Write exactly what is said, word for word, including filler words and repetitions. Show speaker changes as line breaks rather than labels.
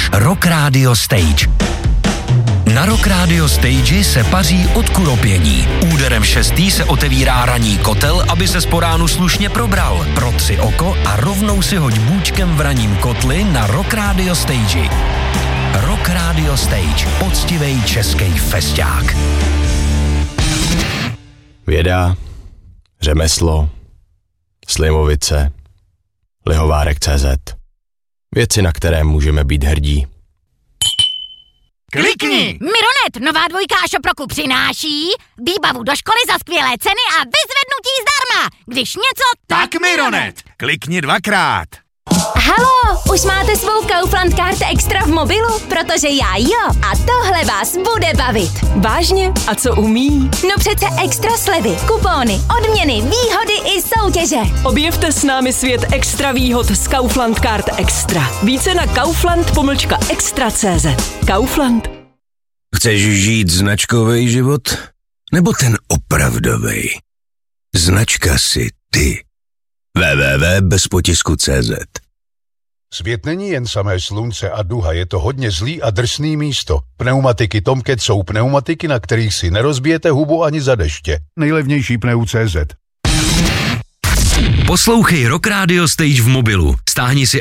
Rock Radio Stage. Na Rock Radio Stage se paří od kuropění. Úderem šestý se otevírá ranní kotel, aby se po ránu slušně probral. Protři oko a rovnou si hoď bůčkem v raním kotli na Rock Radio Stage. Rock Radio Stage. Poctivej český fesťák.
Věda, řemeslo, Slimovice, Lihovárek tečka cé zet. Věci, na které můžeme být hrdí.
Klikni!
Mironet, nová dvojka Šoproku přináší výbavu do školy za skvělé ceny a vyzvednutí zdarma. Když něco, tak,
Tak Mironet, klikni dvakrát.
Halo, už máte svou Kaufland Card Extra v mobilu? Protože já jo a tohle vás bude bavit.
Vážně? A co umí?
No přece extra slevy, kupóny, odměny, výhody i soutěže.
Objevte s námi svět extra výhod z Kaufland Card Extra. Více na kaufland pomlčka extra tečka cé zet. Kaufland.
Chceš žít značkový život? Nebo ten opravdový? Značka si ty. w w w tečka bezpotisku tečka cé zet.
Svět není jen samé slunce a duha, je to hodně zlý a drsný místo. Pneumatiky Tomcat jsou pneumatiky, na kterých si nerozbijete hubu ani za deště. Nejlevnější pneu tečka cé zet.
Poslouchej Rock Radio Stage v mobilu. Stáhni si